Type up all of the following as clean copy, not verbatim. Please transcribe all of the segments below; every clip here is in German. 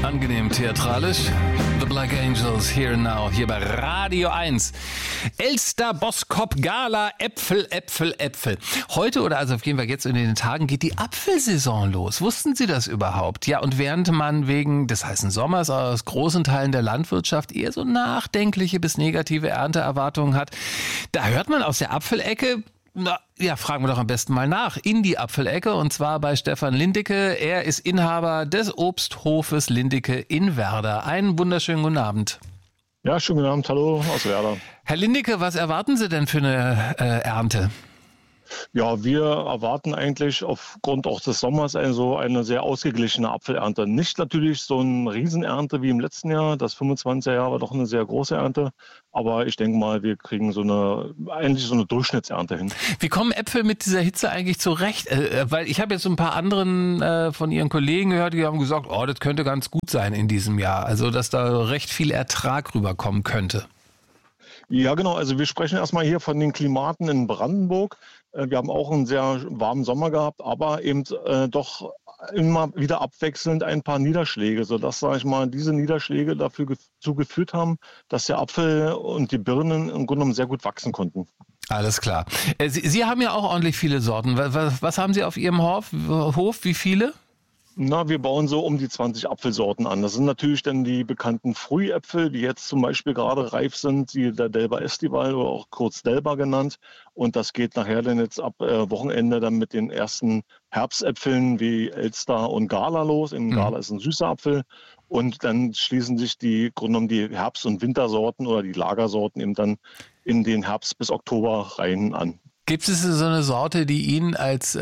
Angenehm theatralisch. The Black Angels here now, hier bei Radio 1. Elster Boskop Gala, Äpfel, Äpfel, Äpfel. Heute oder also auf jeden Fall jetzt in den Tagen geht die Apfelsaison los. Wussten Sie das überhaupt? Ja, und während man wegen des heißen Sommers aus großen Teilen der Landwirtschaft eher so nachdenkliche bis negative Ernteerwartungen hat, da hört man aus der Apfelecke, na ja, fragen wir doch am besten mal nach, in die Apfelecke, und zwar bei Stefan Lindecke. Er ist Inhaber des Obsthofes Lindecke in Werder. Einen wunderschönen guten Abend. Ja, schönen guten Abend, hallo aus Werder. Herr Lindecke, was erwarten Sie denn für eine Ernte? Ja, wir erwarten eigentlich aufgrund auch des Sommers eine sehr ausgeglichene Apfelernte. Nicht natürlich so eine Riesenernte wie im letzten Jahr. Das 25er Jahr war doch eine sehr große Ernte. Aber ich denke mal, wir kriegen eigentlich so eine Durchschnittsernte hin. Wie kommen Äpfel mit dieser Hitze eigentlich zurecht? Weil ich habe jetzt so ein paar anderen von Ihren Kollegen gehört, die haben gesagt, oh, das könnte ganz gut sein in diesem Jahr. Also, dass da recht viel Ertrag rüberkommen könnte. Ja, genau. Also wir sprechen erstmal hier von den Klimaten in Brandenburg. Wir haben auch einen sehr warmen Sommer gehabt, aber eben doch immer wieder abwechselnd ein paar Niederschläge, sodass, sage ich mal, diese Niederschläge dafür geführt haben, dass der Apfel und die Birnen im Grunde genommen sehr gut wachsen konnten. Alles klar. Sie haben ja auch ordentlich viele Sorten. Was haben Sie auf Ihrem Hof? Wie viele? Na, wir bauen so um die 20 Apfelsorten an. Das sind natürlich dann die bekannten Frühäpfel, die jetzt zum Beispiel gerade reif sind, wie der Delba Estival oder auch kurz Delba genannt. Und das geht nachher dann jetzt ab Wochenende dann mit den ersten Herbstäpfeln wie Elster und Gala los. Gala ist ein süßer Apfel. Und dann schließen sich die Herbst- und Wintersorten oder die Lagersorten eben dann in den Herbst bis Oktober rein an. Gibt es so eine Sorte, die Ihnen als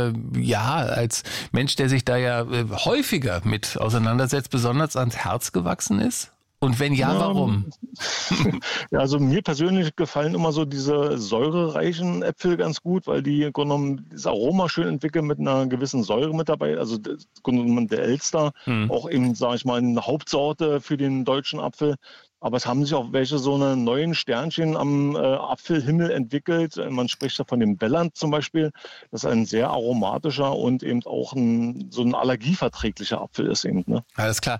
Mensch, der sich da ja häufiger mit auseinandersetzt, besonders ans Herz gewachsen ist? Und wenn ja, warum? Ja, also mir persönlich gefallen immer so diese säurereichen Äpfel ganz gut, weil die im Grunde genommen das Aroma schön entwickeln mit einer gewissen Säure mit dabei. Also der Elster, auch eben, sage ich mal, eine Hauptsorte für den deutschen Apfel. Aber es haben sich auch welche so eine neuen Sternchen am Apfelhimmel entwickelt. Man spricht da von dem Belland zum Beispiel, das ein sehr aromatischer und eben auch so ein allergieverträglicher Apfel ist eben. Ne? Alles klar.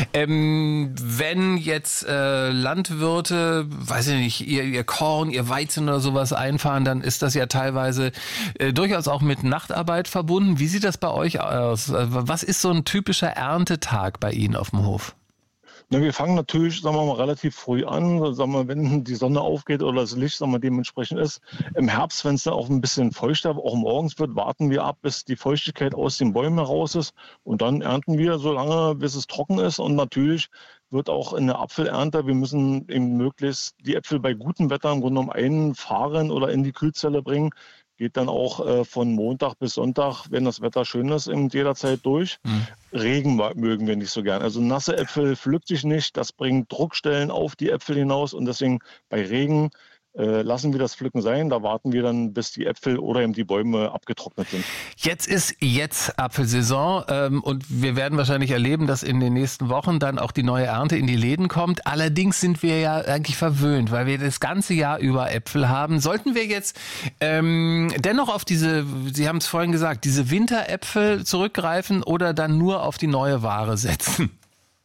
Wenn jetzt Landwirte, weiß ich nicht, ihr Korn, ihr Weizen oder sowas einfahren, dann ist das ja teilweise durchaus auch mit Nachtarbeit verbunden. Wie sieht das bei euch aus? Was ist so ein typischer Erntetag bei Ihnen auf dem Hof? Na, wir fangen natürlich, sagen wir mal, relativ früh an, sagen wir, wenn die Sonne aufgeht oder das Licht, sagen wir, dementsprechend ist. Im Herbst, wenn es dann auch ein bisschen feuchter, auch morgens wird, warten wir ab, bis die Feuchtigkeit aus den Bäumen heraus ist. Und dann ernten wir so lange, bis es trocken ist. Und natürlich wird auch in der Apfelernte, wir müssen eben möglichst die Äpfel bei gutem Wetter im Grunde genommen einfahren oder in die Kühlzelle bringen. Geht dann auch von Montag bis Sonntag, wenn das Wetter schön ist, eben jederzeit durch. Regen mögen wir nicht so gern. Also nasse Äpfel pflückt sich nicht. Das bringt Druckstellen auf die Äpfel hinaus. Und deswegen bei Regen lassen wir das Pflücken sein. Da warten wir dann, bis die Äpfel oder eben die Bäume abgetrocknet sind. Jetzt ist Apfelsaison und wir werden wahrscheinlich erleben, dass in den nächsten Wochen dann auch die neue Ernte in die Läden kommt. Allerdings sind wir ja eigentlich verwöhnt, weil wir das ganze Jahr über Äpfel haben. Sollten wir jetzt dennoch auf diese, Sie haben es vorhin gesagt, diese Winteräpfel zurückgreifen oder dann nur auf die neue Ware setzen?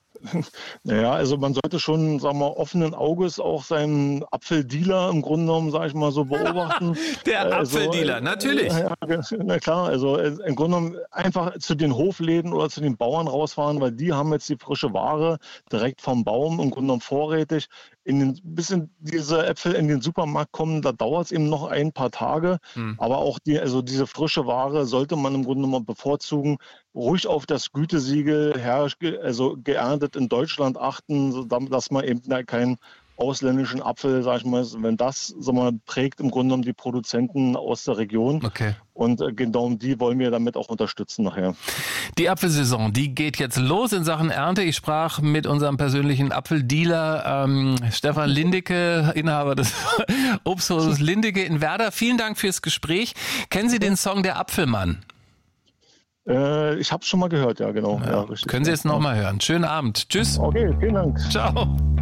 Naja, also man sollte schon, sagen wir, offenen Auges auch seinen Apfeldealer im Grunde genommen, sage ich mal so, beobachten. Der Apfeldealer, natürlich. Ja, na klar, also im Grunde genommen einfach zu den Hofläden oder zu den Bauern rausfahren, weil die haben jetzt die frische Ware direkt vom Baum im Grunde genommen vorrätig. Bis diese Äpfel in den Supermarkt kommen, da dauert es eben noch ein paar Tage. Aber auch diese frische Ware sollte man im Grunde genommen bevorzugen. Ruhig auf das Gütesiegel geerntet in Deutschland achten, dass man eben keinen ausländischen Apfel, sag ich mal, wenn das, prägt im Grunde genommen die Produzenten aus der Region. Okay. Und genau die wollen wir damit auch unterstützen nachher. Die Apfelsaison, die geht jetzt los in Sachen Ernte. Ich sprach mit unserem persönlichen Apfeldealer Stefan Lindecke, Inhaber des Obsthofes Lindecke in Werder. Vielen Dank fürs Gespräch. Kennen Sie den Song Der Apfelmann? Ich habe es schon mal gehört, ja genau. Ja, richtig. Können Sie jetzt nochmal hören. Schönen Abend. Tschüss. Okay, vielen Dank. Ciao.